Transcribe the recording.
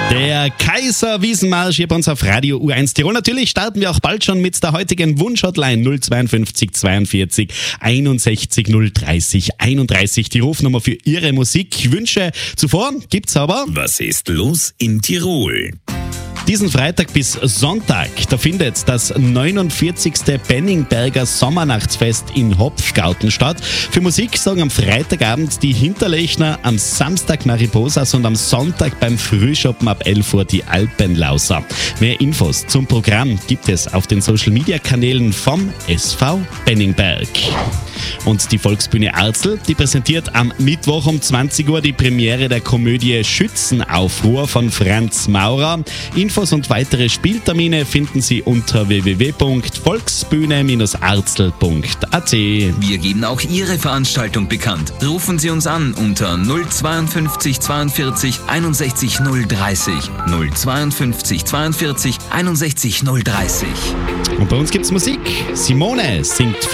Der Kaiser Wiesenmarsch hier bei uns auf Radio U1 Tirol. Natürlich starten wir auch bald schon mit der heutigen Wunschhotline 052 42 61 030 31. Die Rufnummer für Ihre Musikwünsche. Zuvor gibt's aber... Was ist los in Tirol? Diesen Freitag bis Sonntag, da findet das 49. Benningberger Sommernachtsfest in Hopfgarten statt. Für Musik sagen am Freitagabend die Hinterlechner, am Samstag Mariposas und am Sonntag beim Frühschoppen ab 11 Uhr die Alpenlauser. Mehr Infos zum Programm gibt es auf den Social-Media-Kanälen vom SV Benningberg. Und die Volksbühne Arzl, die präsentiert am Mittwoch um 20 Uhr die Premiere der Komödie Schützenaufruhr von Franz Maurer. Infos und weitere Spieltermine finden Sie unter www.volksbühne-arzl.at. Wir geben auch Ihre Veranstaltung bekannt. Rufen Sie uns an unter 052 42 61 030. 052 42 61 030. Und bei uns gibt's Musik. Simone singt